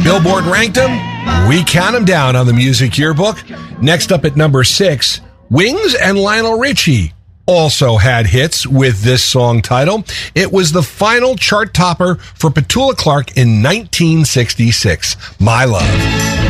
Billboard ranked them. We count them down on the Music Yearbook. Next up at number 6, Wings and Lionel Richie also had hits with this song title. It was the final chart topper for Petula Clark in 1966, My Love.